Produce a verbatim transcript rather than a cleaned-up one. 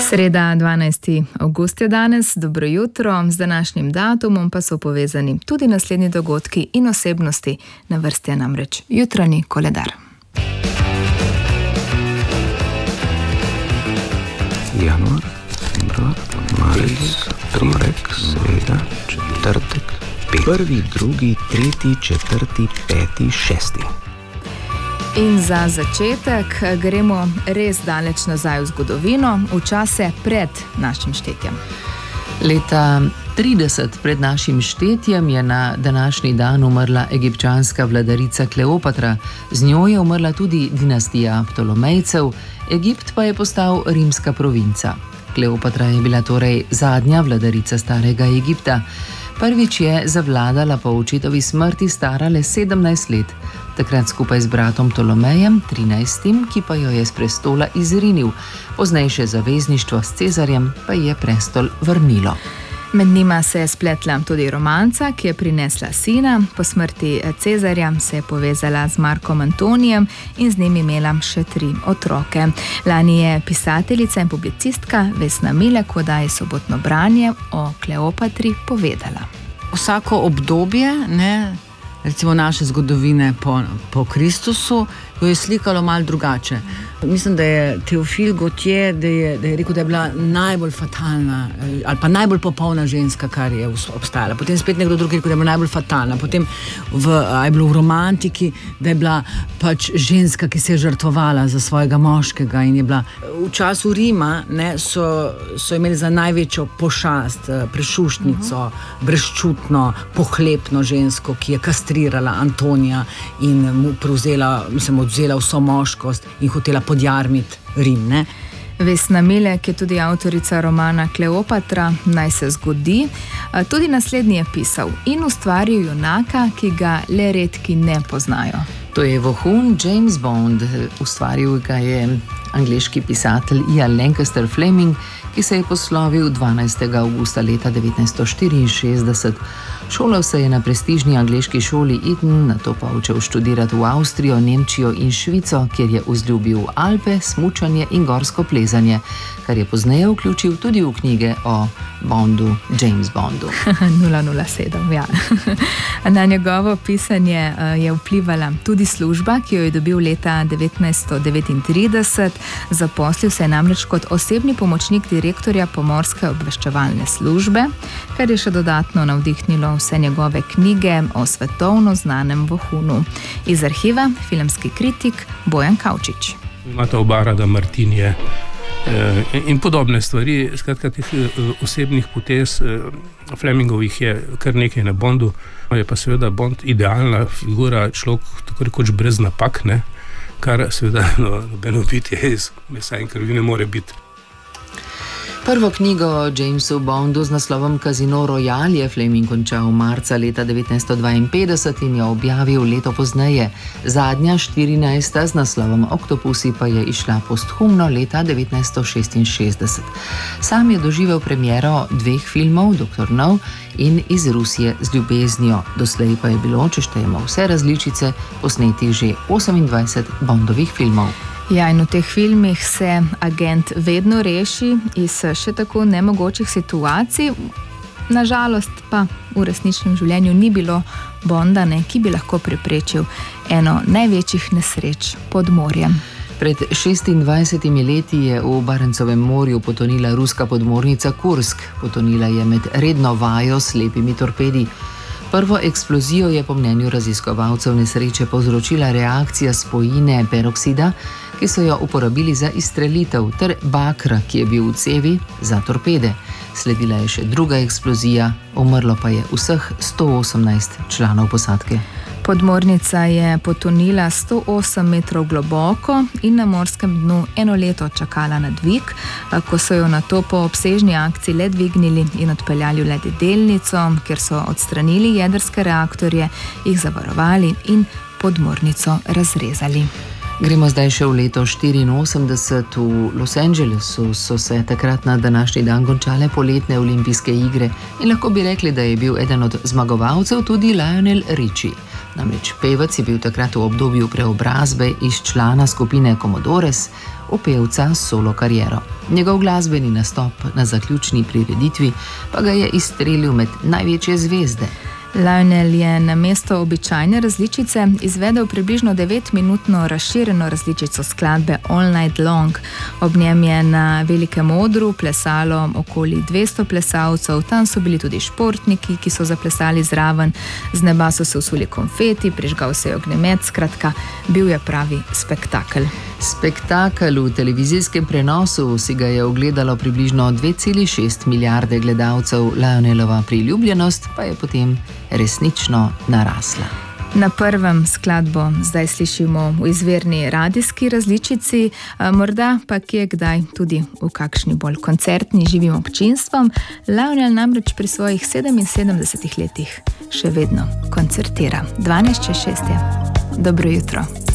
Sreda, dvanajsti avgust je danes, dobro jutro, z današnjim datumom pa so povezani tudi naslednji dogodki in osebnosti, na vrsti je namreč jutranji koledar. Januar, februar, marec, torek, sreda, četrtek, pet. Prvi, drugi, tretji, četrti, peti, šesti. In za začetek gremo res daleč nazaj v zgodovino, v čase pred našim štetjem. Leta trideset pred našim štetjem je na današnji dan umrla egipčanska vladarica Kleopatra, z njo je umrla tudi dinastija Ptolomejcev, Egipt pa je postal rimska provinca. Kleopatra je bila torej zadnja vladarica starega Egipta. Prvič je zavladala po očetovi smrti stara le sedemnajst let, takrat skupaj z bratom Ptolomejem, trinajstim, ki pa jo je s prestola izrinil. Poznejše zavezništvo s Cezarjem pa je prestol vrnilo. Med njima se je spletla tudi romanca, ki je prinesla sina. Po smrti Cezarja se je povezala z Markom Antonijem in z njim imela še tri otroke. Lani je pisateljica in publicistka Vesna Milek v oddaji Sobotno branje o Kleopatri povedala. Vsako obdobje, ne, recimo naše zgodovine po, po Kristusu, jo je slikalo malo drugače. Mislim, da je Teofil Gautier, da je, da je rekel, da je bila najbolj fatalna ali pa najbolj popolna ženska, kar je obstajala. Potem spet nekdo drug rekel, da je bila najbolj fatalna. Potem v, je bilo v romantiki, da je bila pač ženska, ki se je žrtvovala za svojega moškega in je bila. V času Rima, ne, so, so imeli za največjo pošast prešuštnico, uh -huh. brezčutno, pohlepno žensko, ki je kastrirala Antonija in mu prevzela, mislim, odzela vso moškost in hotela podjarmiti Rim, ne? Vesna Milek je tudi avtorica romana Kleopatra, naj se zgodi. Tudi naslednji je pisal in ustvaril junaka, ki ga le redki ne poznajo. To je vohun James Bond, ustvaril ga je angleški pisatelj Ian Lancaster Fleming, ki se je poslovil dvanajstega avgusta leta devetnajststo štiriinšestdeset. Šolal se je na prestižni angleški šoli Eton, nato pa odšel študirati v Avstrijo, Nemčijo in Švico, kjer je vzljubil Alpe, smučanje in gorsko plezanje, kar je pozneje vključil tudi v knjige o Bondu, James Bondu. nula nula sedem, ja. Na njegovo pisanje je vplivala tudi služba, ki jo je dobil leta devetnajststo devetintrideset. Zaposlil se je namreč kot osebni pomočnik direktorja pomorske obveščevalne službe, kar je še dodatno navdihnilo vse njegove knjige o svetovno znanem vohunu. Iz arhiva filmski kritik Bojan Kavčič. Imata oba rada Martinije in podobne stvari, skratka teh osebnih potez Flemingovih je kar nekaj na Bondu. Je pa seveda Bond idealna figura, človek tako rekoč brez napak, ne? Kar seveda no, nobeno bitje iz mesa in krvi ne more biti. Prvo knjigo o Jamesu Bondu z naslovom Casino Royale je Fleming končal marca leta devetnajststo dvainpetdeset in jo objavil leto pozneje. Zadnja, štirinajsta z naslovom Oktopusi pa je išla posthumno leta devetnajststo šestinšestdeset. Sam je doživel premiero dveh filmov, Doktor No in Iz Rusije z ljubeznijo. Doslej pa je bilo, če štejemo vse različice, posnetih že osemindvajset Bondovih filmov. Ja, in v teh filmih se agent vedno reši iz še tako nemogočih situacij. Nažalost pa v resničnem življenju ni bilo Bonda, ne, ki bi lahko preprečil eno največjih nesreč pod morjem. Pred šestindvajsetimi leti je v Barencovem morju potonila ruska podmornica Kursk. Potonila je med redno vajo s slepimi torpedi. Prvo eksplozijo je po mnenju raziskovalcev nesreče povzročila reakcija spojine peroksida, ki so jo uporabili za izstrelitev, ter bakra, ki je bil v cevi za torpede. Sledila je še druga eksplozija, umrlo pa je vseh sto osemnajst članov posadke. Podmornica je potonila sto osem metrov globoko in na morskem dnu eno leto čakala na dvig. Ko so jo nato po obsežni akciji le dvignili in odpeljali v leddelnico, kjer so odstranili jedrske reaktorje, jih zavarovali in podmornico razrezali. Gremo zdaj še v leto štiriinosemdeset. V Los Angelesu so se takrat na današnji dan končale poletne olimpijske igre in lahko bi rekli, da je bil eden od zmagovalcev tudi Lionel Richie. Namreč pevec je bil takrat v obdobju preobrazbe iz člana skupine Commodores v pevca s solo kariero. Njegov glasbeni nastop na zaključni prireditvi pa ga je izstrelil med največje zvezde. Lionel je na mesto običajne različice izvedel približno devetminutno razširjeno različico skladbe All Night Long. Ob njem je na velikem odru plesalo okoli dvesto plesalcev, tam so bili tudi športniki, ki so zaplesali zraven, z neba so se usuli konfeti, prižgal se je ognjemet, skratka, bil je pravi spektakel. Spektakel v televizijskem prenosu si ga je ogledalo približno dve celi šest milijarde gledalcev, Lionelova priljubljenost pa je potem resnično narasla. Na prvem skladbo zdaj slišimo v izvirni radijski različici, morda pa kje kdaj tudi v kakšni bolj koncertni živim občinstvom. Lionel namreč pri svojih sedeminsedemdesetih letih še vedno koncertira. dvanajst čez šest je. Dobro jutro.